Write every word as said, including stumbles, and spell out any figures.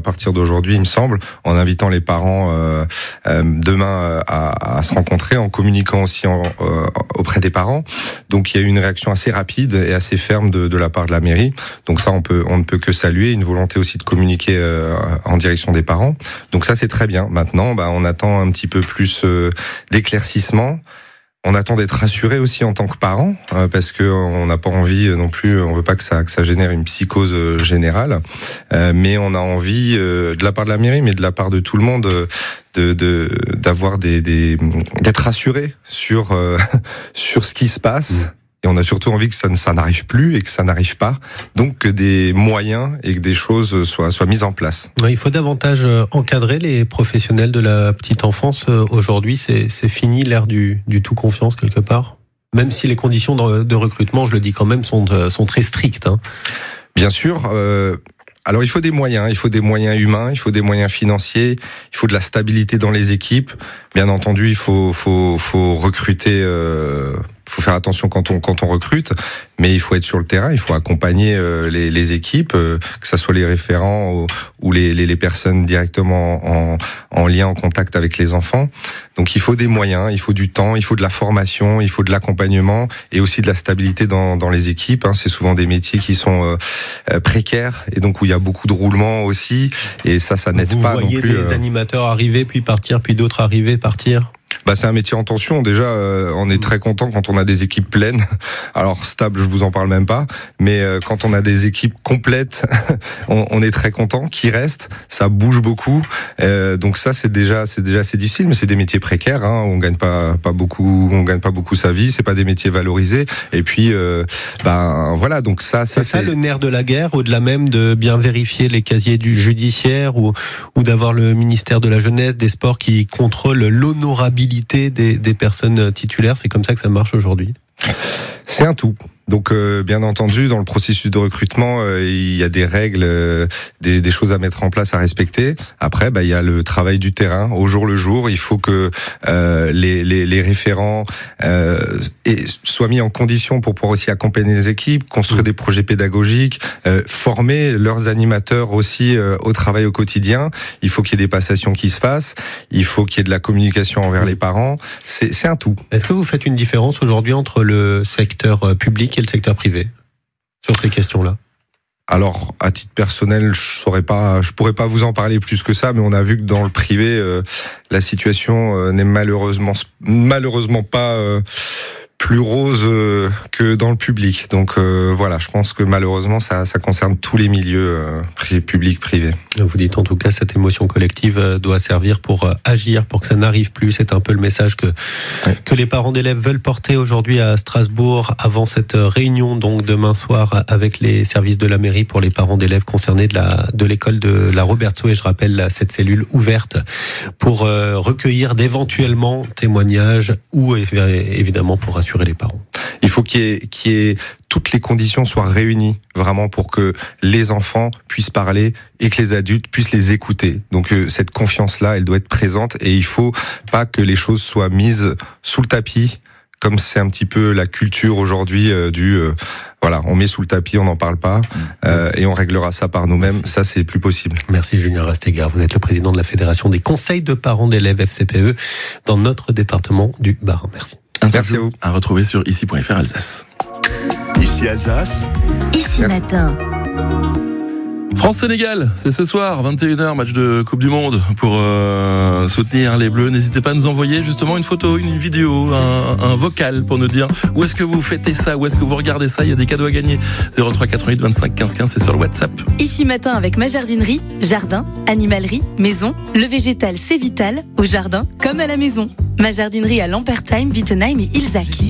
partir d'aujourd'hui, il me semble, en invitant les parents euh, euh, demain à, à se rencontrer, en communiquant aussi en, euh, auprès des parents. Donc il y a eu une réaction assez rapide et assez ferme de, de la part de la mairie. Donc ça, on peut, on ne peut que saluer, une volonté aussi de communiquer euh, en direction des parents. Donc ça, c'est très bien. Maintenant, bah, on attend un petit peu plus euh, d'éclaircissement. On attend d'être rassuré aussi en tant que parent, euh, parce que on n'a pas envie non plus, on veut pas que ça que ça génère une psychose euh, générale, euh, mais on a envie euh, de la part de la mairie, mais de la part de tout le monde, euh, de, de d'avoir des, des d'être rassuré sur euh, sur ce qui se passe. Et on a surtout envie que ça, ne, ça n'arrive plus et que ça n'arrive pas. Donc que des moyens et que des choses soient, soient mises en place. Il faut davantage encadrer les professionnels de la petite enfance. Aujourd'hui, c'est, c'est fini l'ère du, du tout confiance quelque part. Même si les conditions de, de recrutement, je le dis quand même, sont, sont très strictes. Hein. Bien sûr. Euh, alors il faut des moyens. Il faut des moyens humains. Il faut des moyens financiers. Il faut de la stabilité dans les équipes. Bien entendu, il faut, faut, faut recruter... Euh, Il faut faire attention quand on quand on recrute, mais il faut être sur le terrain, il faut accompagner euh, les, les équipes, euh, que ça soit les référents ou, ou les, les les personnes directement en en lien, en contact avec les enfants. Donc il faut des moyens, il faut du temps, il faut de la formation, il faut de l'accompagnement et aussi de la stabilité dans dans les équipes. Hein. C'est souvent des métiers qui sont euh, précaires et donc où il y a beaucoup de roulements aussi, et ça ça n'aide Vous pas non plus. Vous voyez des euh... animateurs arriver puis partir, puis d'autres arriver partir. Bah c'est un métier en tension. Déjà, euh, on est très content quand on a des équipes pleines. Alors stable, je vous en parle même pas. Mais euh, quand on a des équipes complètes, on, on est très content. Qui restent, ça bouge beaucoup. Euh, donc ça, c'est déjà, c'est déjà assez difficile. Mais c'est des métiers précaires. Hein. On gagne pas, pas beaucoup, on gagne pas beaucoup sa vie. C'est pas des métiers valorisés. Et puis, euh, ben voilà. Donc ça, ça c'est ça c'est... le nerf de la guerre. Au-delà même de bien vérifier les casiers du judiciaire ou ou d'avoir le ministère de la Jeunesse, des Sports qui contrôle l'honorabilité Des, des personnes titulaires, c'est comme ça que ça marche aujourd'hui. C'est un tout. Donc euh, bien entendu, dans le processus de recrutement, euh, il y a des règles, euh, des, des choses à mettre en place, à respecter. Après, bah, il y a le travail du terrain, au jour le jour. Il faut que euh, les, les, les référents euh, et soient mis en condition pour pouvoir aussi accompagner les équipes, construire des projets pédagogiques, euh, former leurs animateurs aussi euh, au travail au quotidien. Il faut qu'il y ait des passations qui se fassent. Il faut qu'il y ait de la communication envers les parents. C'est, c'est un tout. Est-ce que vous faites une différence aujourd'hui entre le secteur public et le secteur privé sur ces questions-là? Alors, à titre personnel, je saurais pas, je pourrais pas vous en parler plus que ça, mais on a vu que dans le privé, euh, la situation euh, n'est malheureusement malheureusement pas euh, plus rose euh, que dans le public. Donc euh, voilà, je pense que malheureusement, ça, ça concerne tous les milieux euh, publics, privés. Vous dites en tout cas, cette émotion collective doit servir pour agir, pour que ça n'arrive plus. C'est un peu le message que ouais. que les parents d'élèves veulent porter aujourd'hui à Strasbourg, avant cette réunion donc demain soir avec les services de la mairie pour les parents d'élèves concernés de la de l'école de la Robertsau. Et je rappelle cette cellule ouverte pour euh, recueillir d'éventuellement témoignages ou évidemment pour rassurer les parents. Il faut qu'il y ait, qu'il y ait toutes les conditions soient réunies vraiment pour que les enfants puissent parler et que les adultes puissent les écouter. Donc euh, cette confiance-là, elle doit être présente et il faut pas que les choses soient mises sous le tapis, comme c'est un petit peu la culture aujourd'hui euh, du euh, voilà, on met sous le tapis, on n'en parle pas euh, et on réglera ça par nous-mêmes. Merci. Ça, c'est plus possible. Merci Julien Rastegard. Vous êtes le président de la Fédération des conseils de parents d'élèves F C P E dans notre département du Bas-Rhin. Merci. Merci à vous. À retrouver sur ici point f r Alsace. Ici Alsace. Ici Merci. Matin. France-Sénégal, c'est ce soir, vingt et une heures, match de Coupe du Monde pour euh, soutenir les Bleus. N'hésitez pas à nous envoyer justement une photo, une vidéo, un, un vocal pour nous dire où est-ce que vous fêtez ça, où est-ce que vous regardez ça. Il y a des cadeaux à gagner. zéro trois quatre-vingt-huit vingt-cinq quinze quinze, c'est sur le WhatsApp. Ici Matin avec ma jardinerie, jardin, animalerie, maison. Le végétal, c'est vital, au jardin comme à la maison. Ma jardinerie à Lampertheim, Wittenheim et Ilzac.